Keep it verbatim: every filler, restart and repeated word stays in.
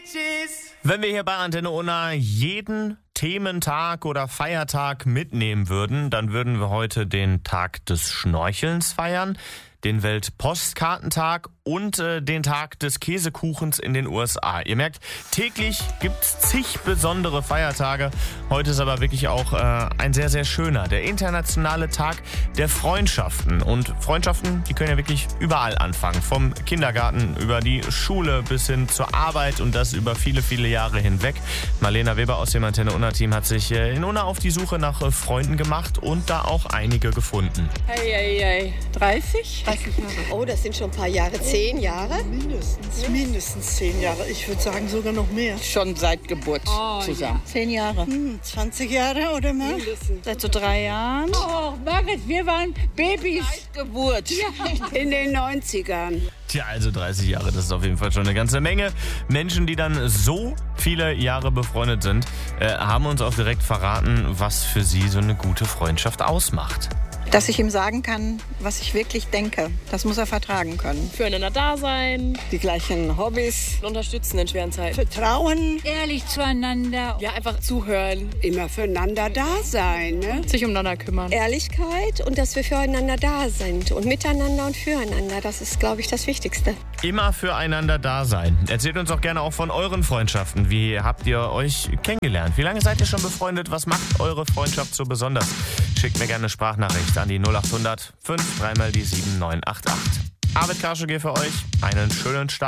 Wenn wir hier bei Antenne Unna jeden Thementag oder Feiertag mitnehmen würden, dann würden wir heute den Tag des Schnorchelns feiern, den Weltpostkartentag und äh, den Tag des Käsekuchens in den U S A. Ihr merkt, täglich gibt's zig besondere Feiertage. Heute ist aber wirklich auch äh, ein sehr, sehr schöner, der internationale Tag der Freundschaften. Und Freundschaften, die können ja wirklich überall anfangen. Vom Kindergarten über die Schule bis hin zur Arbeit und das über viele, viele Jahre hinweg. Marlena Weber aus dem Antenne Unna Team hat sich äh, in Unna auf die Suche nach äh, Freunden gemacht und da auch einige gefunden. Hey, hey, hey. dreißig? dreißig Jahre. Oh, das sind schon ein paar Jahre. Zehn Jahre? Mindestens, mindestens zehn Jahre. Ich würde sagen sogar noch mehr. Schon seit Geburt oh, zusammen. Ja. Zehn Jahre. Hm, zwanzig Jahre oder mehr? Mindestens. Seit so drei Jahren. Oh, Margret, wir waren Babys. Seit Geburt. Ja. In den neunzigern. Tja, also dreißig Jahre, das ist auf jeden Fall schon eine ganze Menge. Menschen, die dann so viele Jahre befreundet sind, äh, haben uns auch direkt verraten, was für sie so eine gute Freundschaft ausmacht. Dass ich ihm sagen kann, was ich wirklich denke. Das muss er vertragen können. Füreinander da sein. Die gleichen Hobbys. Unterstützen in schweren Zeiten. Vertrauen. Ehrlich zueinander. Ja, einfach zuhören. Immer füreinander da sein, ne? Sich umeinander kümmern. Ehrlichkeit und dass wir füreinander da sind. Und miteinander und füreinander. Das ist, glaube ich, das Wichtigste. Immer füreinander da sein. Erzählt uns auch gerne auch von euren Freundschaften. Wie habt ihr euch kennengelernt? Wie lange seid ihr schon befreundet? Was macht eure Freundschaft so besonders? Schickt mir gerne eine Sprachnachricht an die null acht hundert fünf dreimal die sieben neun acht acht. Arvid Karschege für euch. Einen schönen Start.